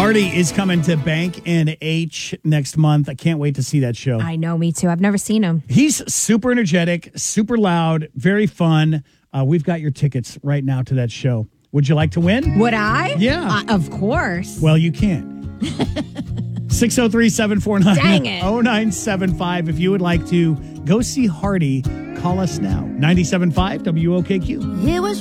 Hardy is coming to Bank and H next month. I can't wait to see that show. I know, me too. I've never seen him. He's super energetic, super loud, very fun. We've got your tickets right now to that show. Would you like to win? Would I? Yeah. Of course. Well, you can't. 603-749-0975. If you would like to go see Hardy, call us now. 97.5 WOKQ. It was